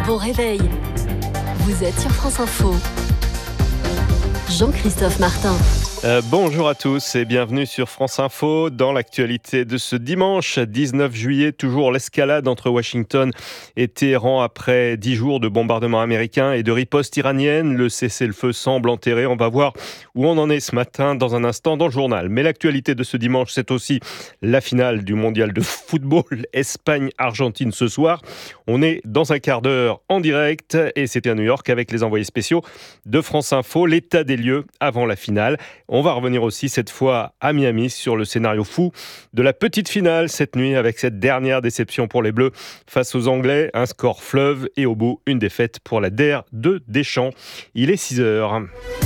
Bon réveil. Vous êtes sur France Info. Jean-Christophe Martin. Bonjour à tous et bienvenue sur France Info. Dans l'actualité de ce dimanche 19 juillet, toujours l'escalade entre Washington et Téhéran après 10 jours de bombardements américains et de riposte iranienne. Le cessez-le-feu semble enterré. On va voir où on en est ce matin dans un instant dans le journal. Mais l'actualité de ce dimanche, c'est aussi la finale du mondial de football Espagne-Argentine ce soir. On est dans un quart d'heure en direct et c'était à New York avec les envoyés spéciaux de France Info. L'état des lieux avant la finale. On va revenir aussi cette fois à Miami sur le scénario fou de la petite finale cette nuit avec cette dernière déception pour les Bleus face aux Anglais. Un score fleuve et au bout une défaite pour la DER de Deschamps. Il est 6h.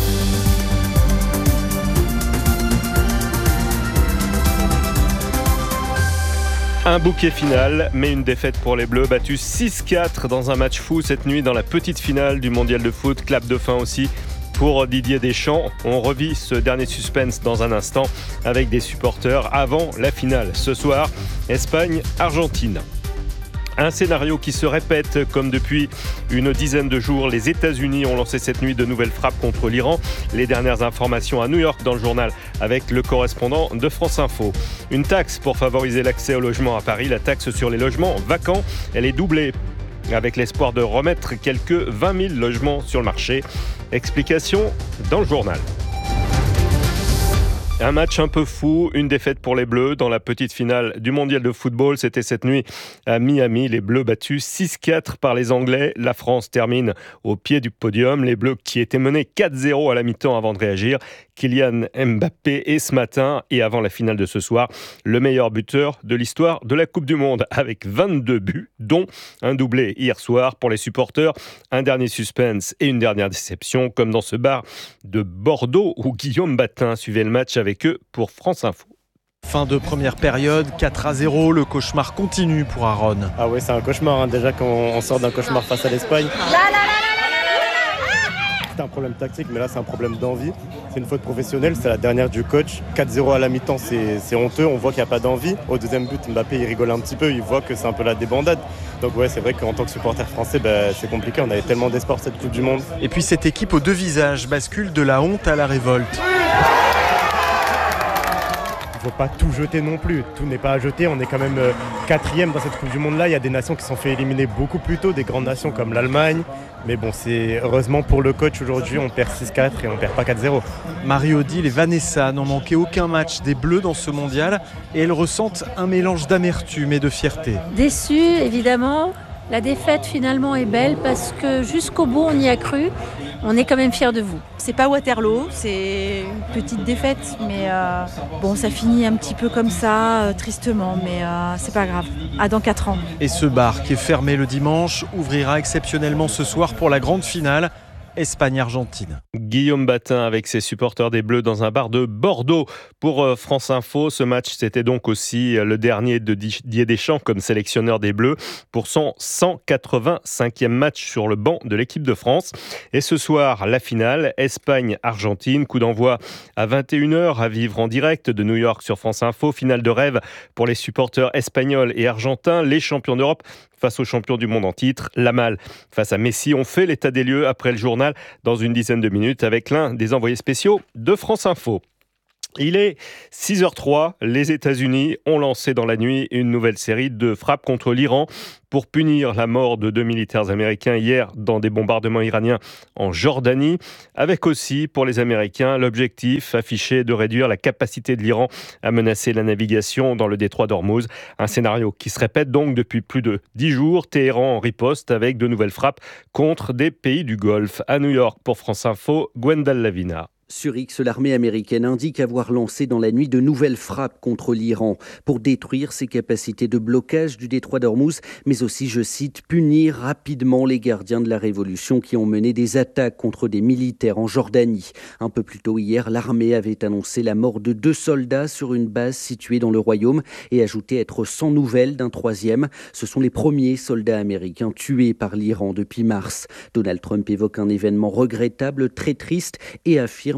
Un bouquet final, mais une défaite pour les Bleus, battus 6-4 dans un match fou cette nuit dans la petite finale du mondial de foot. Clap de fin aussi pour Didier Deschamps. On revit ce dernier suspense dans un instant avec des supporters avant la finale. Ce soir, Espagne-Argentine. Un scénario qui se répète comme depuis une dizaine de jours. Les États-Unis ont lancé cette nuit de nouvelles frappes contre l'Iran. Les dernières informations à New York dans le journal avec le correspondant de France Info. Une taxe pour favoriser l'accès au logement à Paris. La taxe sur les logements vacants, elle est doublée avec l'espoir de remettre quelques 20 000 logements sur le marché. Explication dans le journal. Un match un peu fou, une défaite pour les Bleus dans la petite finale du mondial de football. C'était cette nuit à Miami. Les Bleus battus 6-4 par les Anglais. La France termine au pied du podium. Les Bleus qui étaient menés 4-0 à la mi-temps avant de réagir. Kylian Mbappé est ce matin et avant la finale de ce soir, le meilleur buteur de l'histoire de la Coupe du Monde avec 22 buts, dont un doublé hier soir pour les supporters. Un dernier suspense et une dernière déception, comme dans ce bar de Bordeaux où Guillaume Batin suivait le match avec eux pour France Info. Fin de première période, 4-0, le cauchemar continue pour Aaron. Ah ouais, c'est un cauchemar, déjà quand on sort d'un cauchemar face à l'Espagne. C'est un problème tactique, mais là c'est un problème d'envie. C'est une faute professionnelle, c'est la dernière du coach. 4-0 à la mi-temps, c'est honteux, on voit qu'il n'y a pas d'envie. Au deuxième but, Mbappé il rigole un petit peu, il voit que c'est un peu la débandade. Donc ouais, c'est vrai qu'en tant que supporter français, c'est compliqué, on avait tellement d'espoir cette Coupe du Monde. Et puis cette équipe aux deux visages bascule de la honte à la révolte. Il ne faut pas tout jeter non plus, tout n'est pas à jeter, on est quand même 4e dans cette Coupe du Monde-là, il y a des nations qui se sont fait éliminer beaucoup plus tôt, des grandes nations comme l'Allemagne, mais bon, c'est heureusement pour le coach aujourd'hui, on perd 6-4 et on perd pas 4-0. Marie-Odile et Vanessa n'ont manqué aucun match des Bleus dans ce mondial et elles ressentent un mélange d'amertume et de fierté. Déçue, évidemment. La défaite finalement est belle parce que jusqu'au bout on y a cru. On est quand même fiers de vous. C'est pas Waterloo, c'est une petite défaite, mais bon, ça finit un petit peu comme ça, tristement, mais c'est pas grave. À dans 4 ans. Et ce bar qui est fermé le dimanche ouvrira exceptionnellement ce soir pour la grande finale. Espagne-Argentine. Guillaume Batin avec ses supporters des Bleus dans un bar de Bordeaux pour France Info. Ce match, c'était donc aussi le dernier de Didier Deschamps comme sélectionneur des Bleus pour son 185e match sur le banc de l'équipe de France. Et ce soir, la finale, Espagne-Argentine. Coup d'envoi à 21h à vivre en direct de New York sur France Info. Finale de rêve pour les supporters espagnols et argentins, les champions d'Europe face aux champions du monde en titre. Lamal face à Messi. On fait l'état des lieux après le journal dans une dizaine de minutes avec l'un des envoyés spéciaux de France Info. Il est 6h03, les États-Unis ont lancé dans la nuit une nouvelle série de frappes contre l'Iran pour punir la mort de 2 militaires américains hier dans des bombardements iraniens en Jordanie, avec aussi pour les Américains l'objectif affiché de réduire la capacité de l'Iran à menacer la navigation dans le détroit d'Ormuz. Un scénario qui se répète donc depuis plus de 10 jours. Téhéran en riposte avec de nouvelles frappes contre des pays du Golfe. À New York pour France Info, Gwendal Lavina. Sur X, l'armée américaine indique avoir lancé dans la nuit de nouvelles frappes contre l'Iran pour détruire ses capacités de blocage du détroit d'Ormuz, mais aussi, je cite, punir rapidement les gardiens de la révolution qui ont mené des attaques contre des militaires en Jordanie. Un peu plus tôt hier, l'armée avait annoncé la mort de 2 soldats sur une base située dans le royaume et ajouté être sans nouvelles d'un 3e. Ce sont les premiers soldats américains tués par l'Iran depuis mars. Donald Trump évoque un événement regrettable, très triste et affirme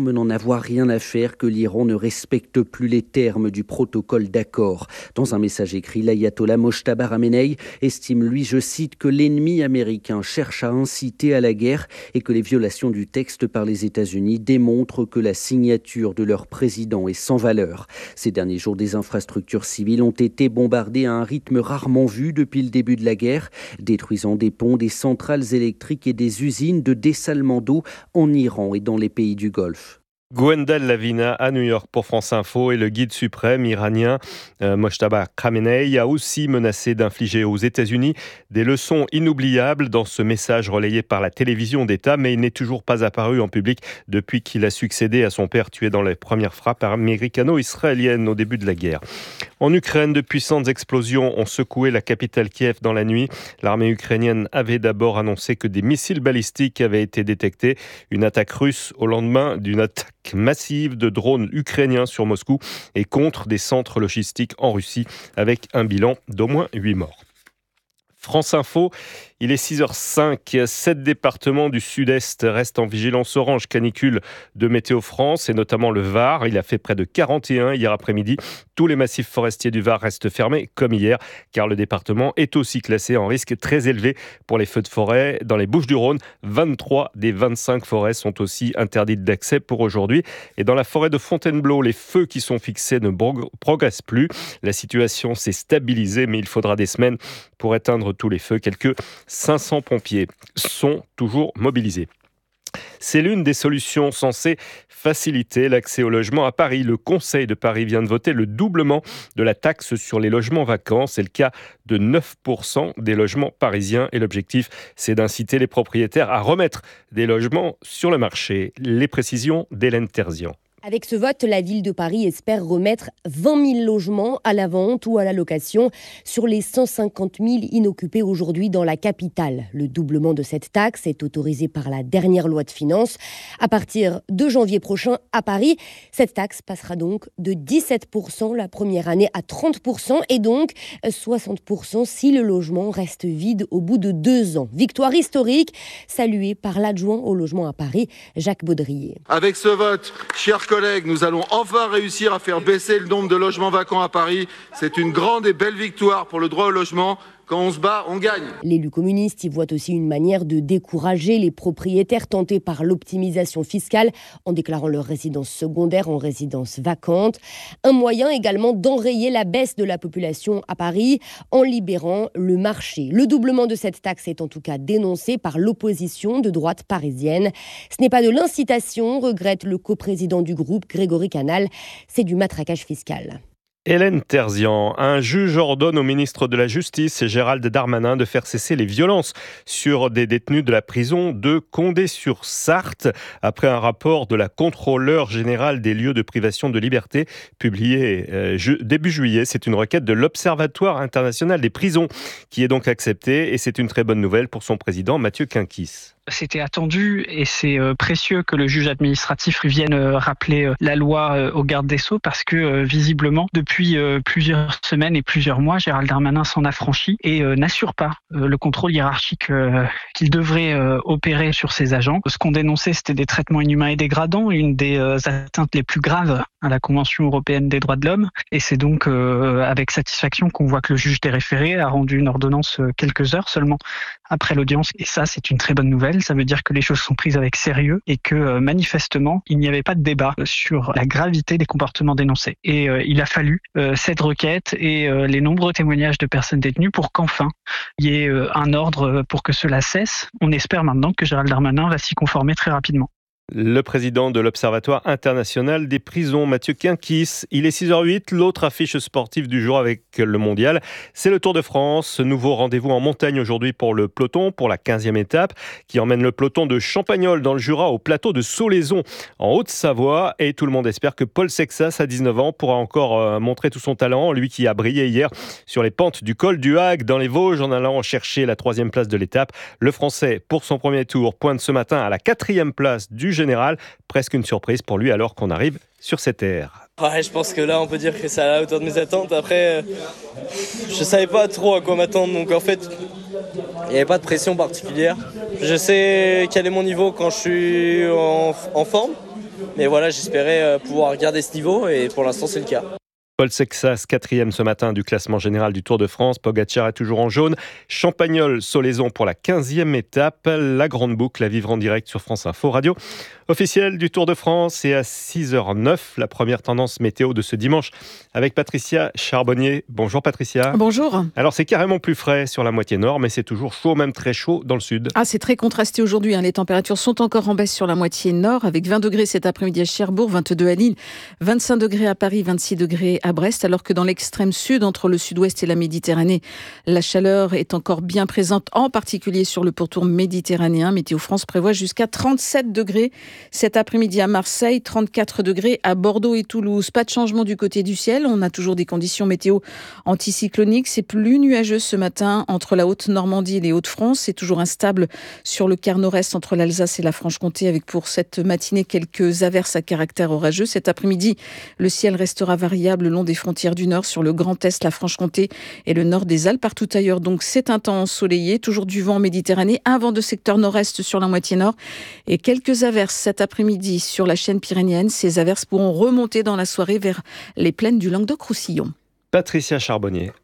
affirme n'en avoir rien à faire que l'Iran ne respecte plus les termes du protocole d'accord. Dans un message écrit, l'ayatollah Mojtaba Khamenei estime, lui, je cite, que l'ennemi américain cherche à inciter à la guerre et que les violations du texte par les États-Unis démontrent que la signature de leur président est sans valeur. Ces derniers jours, des infrastructures civiles ont été bombardées à un rythme rarement vu depuis le début de la guerre, détruisant des ponts, des centrales électriques et des usines de dessalement d'eau en Iran et dans les pays du Golfe. Gwendal Lavina à New York pour France Info et le guide suprême iranien Mojtaba Khamenei a aussi menacé d'infliger aux États-Unis des leçons inoubliables dans ce message relayé par la télévision d'État, mais il n'est toujours pas apparu en public depuis qu'il a succédé à son père tué dans les premières frappes américano-israéliennes au début de la guerre. En Ukraine, de puissantes explosions ont secoué la capitale Kiev dans la nuit. L'armée ukrainienne avait d'abord annoncé que des missiles balistiques avaient été détectés. Une attaque russe au lendemain d'une attaque massive de drones ukrainiens sur Moscou et contre des centres logistiques en Russie, avec un bilan d'au moins 8 morts. France Info, il est 6h05. 7 départements du sud-est restent en vigilance orange canicule de Météo France et notamment le Var. Il a fait près de 41 hier après-midi. Tous les massifs forestiers du Var restent fermés comme hier car le département est aussi classé en risque très élevé pour les feux de forêt. Dans les Bouches-du-Rhône, 23 des 25 forêts sont aussi interdites d'accès pour aujourd'hui. Et dans la forêt de Fontainebleau, les feux qui sont fixés ne progressent plus. La situation s'est stabilisée mais il faudra des semaines pour éteindre tous les feux. Quelques 500 pompiers sont toujours mobilisés. C'est l'une des solutions censées faciliter l'accès au logement à Paris. Le Conseil de Paris vient de voter le doublement de la taxe sur les logements vacants. C'est le cas de 9% des logements parisiens. Et l'objectif, c'est d'inciter les propriétaires à remettre des logements sur le marché. Les précisions d'Hélène Terzian. Avec ce vote, la ville de Paris espère remettre 20 000 logements à la vente ou à la location sur les 150 000 inoccupés aujourd'hui dans la capitale. Le doublement de cette taxe est autorisé par la dernière loi de finances. À partir de janvier prochain à Paris, cette taxe passera donc de 17% la première année à 30% et donc 60% si le logement reste vide au bout de 2 ans. Victoire historique saluée par l'adjoint au logement à Paris, Jacques Baudrier. Avec ce vote, chers collègues, nous allons enfin réussir à faire baisser le nombre de logements vacants à Paris. C'est une grande et belle victoire pour le droit au logement. Quand on se bat, on gagne. L'élu communiste y voit aussi une manière de décourager les propriétaires tentés par l'optimisation fiscale en déclarant leur résidence secondaire en résidence vacante. Un moyen également d'enrayer la baisse de la population à Paris en libérant le marché. Le doublement de cette taxe est en tout cas dénoncé par l'opposition de droite parisienne. Ce n'est pas de l'incitation, regrette le coprésident du groupe, Grégory Canal, c'est du matraquage fiscal. Hélène Terzian, un juge ordonne au ministre de la Justice, Gérald Darmanin, de faire cesser les violences sur des détenus de la prison de Condé-sur-Sarthe après un rapport de la contrôleure générale des lieux de privation de liberté publié début juillet. C'est une requête de l'Observatoire international des prisons qui est donc acceptée et c'est une très bonne nouvelle pour son président Mathieu Quinquis. C'était attendu et c'est précieux que le juge administratif vienne rappeler la loi au garde des Sceaux parce que visiblement, depuis plusieurs semaines et plusieurs mois, Gérald Darmanin s'en affranchit et n'assure pas le contrôle hiérarchique qu'il devrait opérer sur ses agents. Ce qu'on dénonçait, c'était des traitements inhumains et dégradants, une des atteintes les plus graves à la Convention européenne des droits de l'homme. Et c'est donc avec satisfaction qu'on voit que le juge des référés a rendu une ordonnance quelques heures seulement après l'audience. Et ça, c'est une très bonne nouvelle. Ça veut dire que les choses sont prises avec sérieux et que manifestement, il n'y avait pas de débat sur la gravité des comportements dénoncés. Et il a fallu cette requête et les nombreux témoignages de personnes détenues pour qu'enfin il y ait un ordre pour que cela cesse. On espère maintenant que Gérald Darmanin va s'y conformer très rapidement. Le président de l'Observatoire international des prisons, Mathieu Quinquis. Il est 6h08, l'autre affiche sportive du jour avec le mondial, c'est le Tour de France. Nouveau rendez-vous en montagne aujourd'hui pour le peloton, pour la 15e étape, qui emmène le peloton de Champagnole dans le Jura au plateau de Solaizon en Haute-Savoie. Et tout le monde espère que Paul Sexas, à 19 ans, pourra encore montrer tout son talent. Lui qui a brillé hier sur les pentes du col du Hague dans les Vosges en allant chercher la 3e place de l'étape. Le Français, pour son premier tour, pointe ce matin à la 4e place du général. Presque une surprise pour lui alors qu'on arrive sur cette aire. Ouais, je pense que là on peut dire que c'est à la hauteur de mes attentes. Après, je savais pas trop à quoi m'attendre, donc en fait il n'y avait pas de pression particulière. Je sais quel est mon niveau quand je suis en forme, Mais voilà, j'espérais pouvoir garder ce niveau et pour l'instant c'est le cas. Paul Sexas, 4e ce matin du classement général du Tour de France. Pogacar est toujours en jaune. Champagnol-Solaison pour la 15e étape. La grande boucle à vivre en direct sur France Info Radio officielle du Tour de France. Et à 6h09, la première tendance météo de ce dimanche avec Patricia Charbonnier. Bonjour Patricia. Bonjour. Alors c'est carrément plus frais sur la moitié nord, mais c'est toujours chaud, même très chaud dans le sud. C'est très contrasté aujourd'hui. Les températures sont encore en baisse sur la moitié nord avec 20 degrés cet après-midi à Cherbourg, 22 à Lille, 25 degrés à Paris, 26 degrés à Brest, alors que dans l'extrême sud, entre le sud-ouest et la Méditerranée, la chaleur est encore bien présente, en particulier sur le pourtour méditerranéen. Météo France prévoit jusqu'à 37 degrés cet après-midi à Marseille, 34 degrés à Bordeaux et Toulouse. Pas de changement du côté du ciel, on a toujours des conditions météo anticycloniques. C'est plus nuageux ce matin entre la Haute-Normandie et les Hauts-de-France. C'est toujours instable sur le quart nord-est entre l'Alsace et la Franche-Comté, avec pour cette matinée quelques averses à caractère orageux. Cet après-midi, le ciel restera variable le long des frontières du Nord, sur le Grand Est, la Franche-Comté et le nord des Alpes. Partout ailleurs, donc, c'est un temps ensoleillé, toujours du vent en Méditerranée, un vent de secteur nord-est sur la moitié nord et quelques averses cet après-midi sur la chaîne pyrénéenne. Ces averses pourront remonter dans la soirée vers les plaines du Languedoc-Roussillon. Patricia Charbonnier.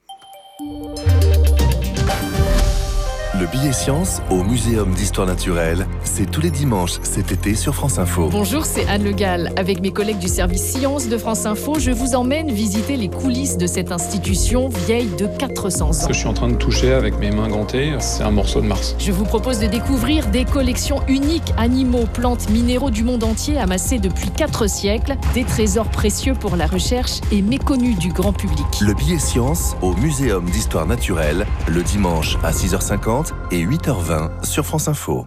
Le billet science au Muséum d'Histoire Naturelle, c'est tous les dimanches cet été sur France Info. Bonjour, c'est Anne Le Gall. Avec mes collègues du service Sciences de France Info, je vous emmène visiter les coulisses de cette institution vieille de 400 ans. Ce que je suis en train de toucher avec mes mains gantées, c'est un morceau de Mars. Je vous propose de découvrir des collections uniques, animaux, plantes, minéraux du monde entier amassés depuis 4 siècles, des trésors précieux pour la recherche et méconnus du grand public. Le billet science au Muséum d'Histoire Naturelle, le dimanche à 6h50 et 8h20 sur France Info.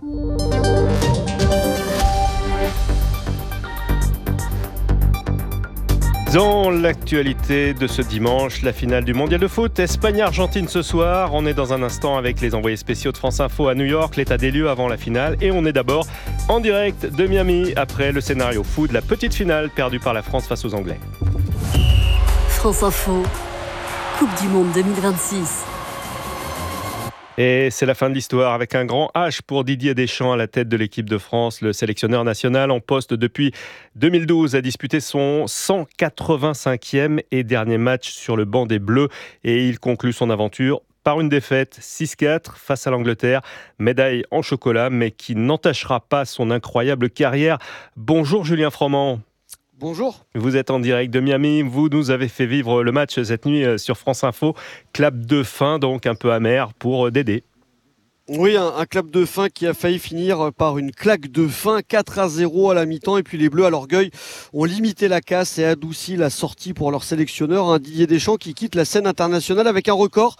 Dans l'actualité de ce dimanche, la finale du mondial de foot, Espagne-Argentine ce soir. On est dans un instant avec les envoyés spéciaux de France Info à New York, l'état des lieux avant la finale. Et on est d'abord en direct de Miami après le scénario fou de la petite finale perdue par la France face aux Anglais. France Info, Coupe du Monde 2026. Et c'est la fin de l'histoire avec un grand H pour Didier Deschamps à la tête de l'équipe de France. Le sélectionneur national en poste depuis 2012 a disputé son 185e et dernier match sur le banc des Bleus. Et il conclut son aventure par une défaite 6-4 face à l'Angleterre. Médaille en chocolat, mais qui n'entachera pas son incroyable carrière. Bonjour Julien Froment. Bonjour. Vous êtes en direct de Miami. Vous nous avez fait vivre le match cette nuit sur France Info. Clap de fin, donc un peu amer pour Dédé. Oui, un clap de fin qui a failli finir par une claque de fin, 4-0 à la mi-temps. Et puis les Bleus, à l'orgueil, ont limité la casse et adouci la sortie pour leur sélectionneur, Didier Deschamps, qui quitte la scène internationale avec un record.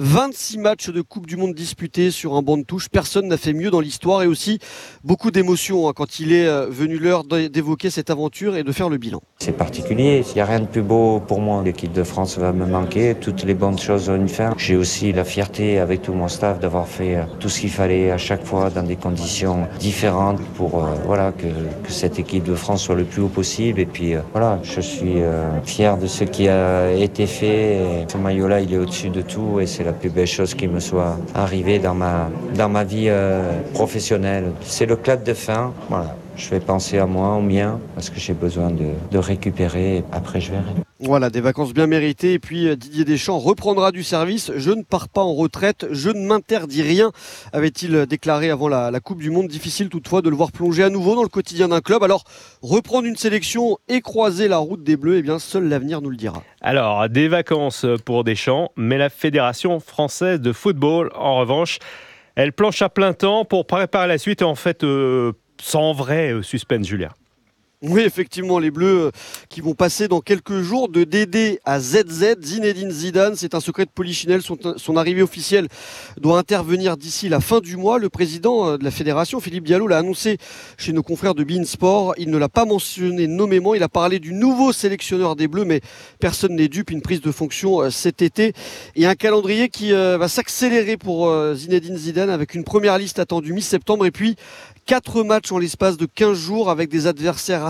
26 matchs de Coupe du Monde disputés sur un banc de touche. Personne n'a fait mieux dans l'histoire et aussi beaucoup d'émotions quand il est venu l'heure d'évoquer cette aventure et de faire le bilan. C'est particulier, il n'y a rien de plus beau pour moi. L'équipe de France va me manquer, toutes les bonnes choses vont une fin. J'ai aussi la fierté avec tout mon staff d'avoir fait tout ce qu'il fallait à chaque fois dans des conditions différentes pour que cette équipe de France soit le plus haut possible. Et puis je suis fier de ce qui a été fait. Et ce maillot-là, il est au-dessus de tout et c'est la plus belle chose qui me soit arrivée dans ma vie professionnelle. C'est le clap de fin, voilà. Je vais penser à moi, au mien, parce que j'ai besoin de récupérer. Après, je verrai. Voilà, des vacances bien méritées. Et puis Didier Deschamps reprendra du service. Je ne pars pas en retraite, je ne m'interdis rien, avait-il déclaré avant la Coupe du Monde. Difficile toutefois de le voir plonger à nouveau dans le quotidien d'un club. Alors, reprendre une sélection et croiser la route des Bleus, seul l'avenir nous le dira. Alors, des vacances pour Deschamps, mais la Fédération française de football, en revanche, elle planche à plein temps pour préparer la suite et en fait... sans vrai suspense, Julien. Oui, effectivement, les Bleus qui vont passer dans quelques jours de DD à ZZ. Zinedine Zidane, c'est un secret de polichinelle. Son arrivée officielle doit intervenir d'ici la fin du mois. Le président de la fédération, Philippe Diallo, l'a annoncé chez nos confrères de beIN Sport. Il ne l'a pas mentionné nommément. Il a parlé du nouveau sélectionneur des Bleus, mais personne n'est dupe. Une prise de fonction cet été et un calendrier qui va s'accélérer pour Zinedine Zidane avec une première liste attendue mi-septembre et puis 4 matchs en l'espace de 15 jours avec des adversaires assez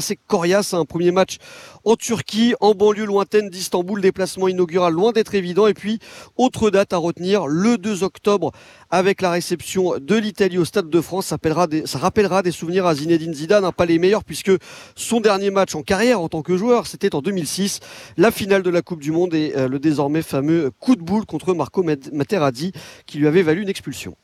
assez coriace. Un premier match en Turquie, en banlieue lointaine d'Istanbul, déplacement inaugural loin d'être évident. Et puis, autre date à retenir, le 2 octobre, avec la réception de l'Italie au Stade de France. Ça rappellera des souvenirs à Zinedine Zidane, pas les meilleurs, puisque son dernier match en carrière en tant que joueur, c'était en 2006, la finale de la Coupe du Monde et le désormais fameux coup de boule contre Marco Materazzi, qui lui avait valu une expulsion.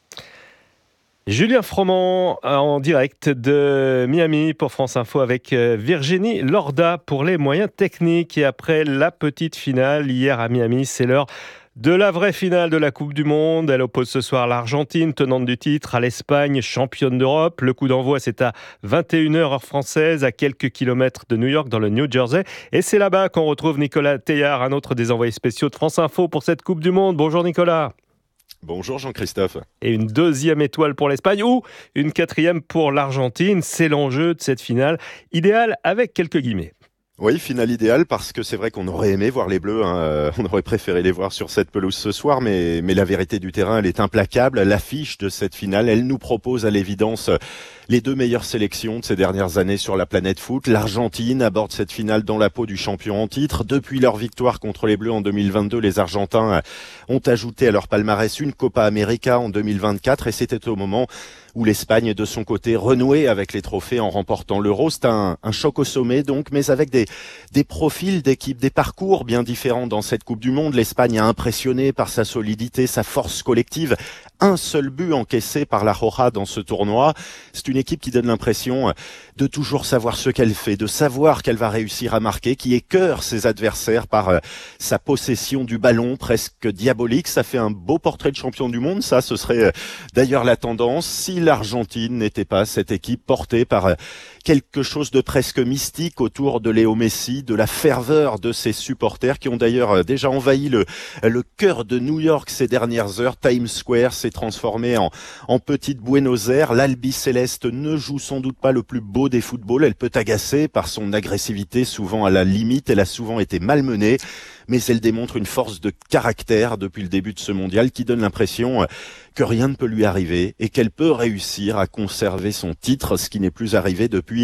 Julien Froment en direct de Miami pour France Info avec Virginie Lorda pour les moyens techniques. Et après la petite finale hier à Miami, c'est l'heure de la vraie finale de la Coupe du Monde. Elle oppose ce soir l'Argentine, tenante du titre, à l'Espagne, championne d'Europe. Le coup d'envoi, c'est à 21h heure française, à quelques kilomètres de New York, dans le New Jersey. Et c'est là-bas qu'on retrouve Nicolas Teillard, un autre des envoyés spéciaux de France Info pour cette Coupe du Monde. Bonjour Nicolas. Bonjour Jean-Christophe. Et une deuxième étoile pour l'Espagne ou une quatrième pour l'Argentine. C'est l'enjeu de cette finale idéale avec quelques guillemets. Oui, finale idéale parce que c'est vrai qu'on aurait aimé voir les Bleus, on aurait préféré les voir sur cette pelouse ce soir, mais la vérité du terrain, elle est implacable. L'affiche de cette finale, elle nous propose à l'évidence les deux meilleures sélections de ces dernières années sur la planète foot. L'Argentine aborde cette finale dans la peau du champion en titre. Depuis leur victoire contre les Bleus en 2022, les Argentins ont ajouté à leur palmarès une Copa América en 2024 et c'était au moment où l'Espagne, de son côté, renouait avec les trophées en remportant l'Euro. C'est un choc au sommet, donc, mais avec des profils d'équipes, des parcours bien différents dans cette Coupe du Monde. L'Espagne a impressionné par sa solidité, sa force collective. Un seul but encaissé par la Roja dans ce tournoi. C'est une équipe qui donne l'impression de toujours savoir ce qu'elle fait, de savoir qu'elle va réussir à marquer, qui écœure ses adversaires par sa possession du ballon presque diabolique. Ça fait un beau portrait de champion du monde, ça, ce serait d'ailleurs la tendance si l'Argentine n'était pas cette équipe portée par quelque chose de presque mystique autour de Léo Messi, de la ferveur de ses supporters qui ont d'ailleurs déjà envahi le cœur de New York ces dernières heures. Times Square s'est transformé en petite Buenos Aires. L'Albi-Céleste ne joue sans doute pas le plus beau des footballs. Elle peut agacer par son agressivité, souvent à la limite. Elle a souvent été malmenée, mais elle démontre une force de caractère depuis le début de ce mondial qui donne l'impression que rien ne peut lui arriver et qu'elle peut réussir à conserver son titre, ce qui n'est plus arrivé depuis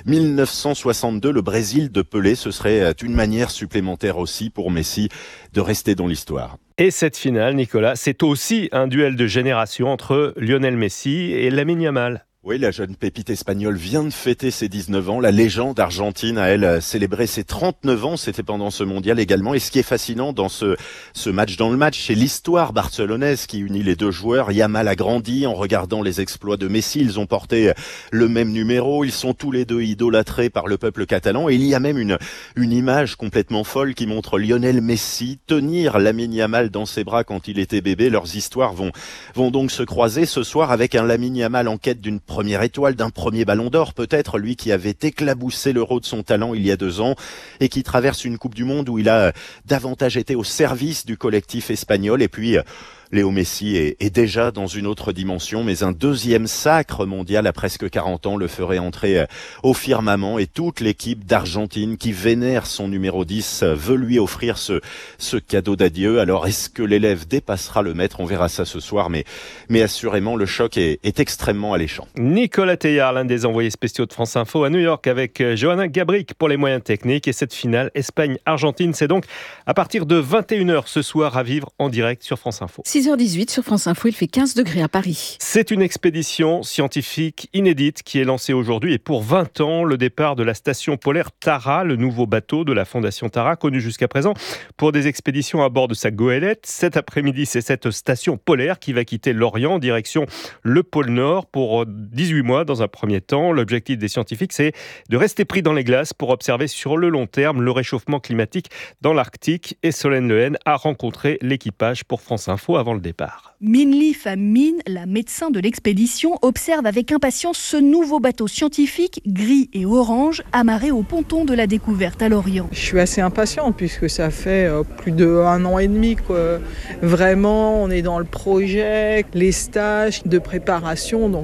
1962. Le Brésil de Pelé, ce serait une manière supplémentaire aussi pour Messi de rester dans l'histoire. Et cette finale, Nicolas, c'est aussi un duel de génération entre Lionel Messi et Lamine Yamal. Oui, la jeune pépite espagnole vient de fêter ses 19 ans. La légende argentine a, elle, célébré ses 39 ans. C'était pendant ce mondial également. Et ce qui est fascinant dans ce match dans le match, c'est l'histoire barcelonaise qui unit les deux joueurs. Yamal a grandi en regardant les exploits de Messi. Ils ont porté le même numéro. Ils sont tous les deux idolâtrés par le peuple catalan. Et il y a même une image complètement folle qui montre Lionel Messi tenir Lamine Yamal dans ses bras quand il était bébé. Leurs histoires vont donc se croiser ce soir avec un Lamine Yamal en quête d'une première étoile, d'un premier ballon d'or peut-être, lui qui avait éclaboussé l'Euro de son talent il y a 2 ans et qui traverse une Coupe du Monde où il a davantage été au service du collectif espagnol. Et puis Léo Messi est déjà dans une autre dimension, mais un deuxième sacre mondial à presque 40 ans le ferait entrer au firmament et toute l'équipe d'Argentine qui vénère son numéro 10 veut lui offrir ce cadeau d'adieu. Alors est-ce que l'élève dépassera le maître? On verra ça ce soir, mais assurément le choc est extrêmement alléchant. Nicolas Teillard, l'un des envoyés spéciaux de France Info à New York avec Johanna Gabric pour les moyens techniques. Et cette finale Espagne-Argentine, c'est donc à partir de 21h ce soir à vivre en direct sur France Info. 6h18 sur France Info, il fait 15 degrés à Paris. C'est une expédition scientifique inédite qui est lancée aujourd'hui et pour 20 ans, le départ de la station polaire Tara, le nouveau bateau de la Fondation Tara, connu jusqu'à présent pour des expéditions à bord de sa goélette. Cet après-midi, c'est cette station polaire qui va quitter l'Orient en direction le pôle Nord pour 18 mois dans un premier temps. L'objectif des scientifiques, c'est de rester pris dans les glaces pour observer sur le long terme le réchauffement climatique dans l'Arctique. Et Solène Lehen a rencontré l'équipage pour France Info avant le départ. Minli Famine, la médecin de l'expédition, observe avec impatience ce nouveau bateau scientifique, gris et orange, amarré au ponton de la découverte à Lorient. Je suis assez impatiente puisque ça fait plus d'1 an et demi. Vraiment, on est dans le projet, les stages de préparation. Donc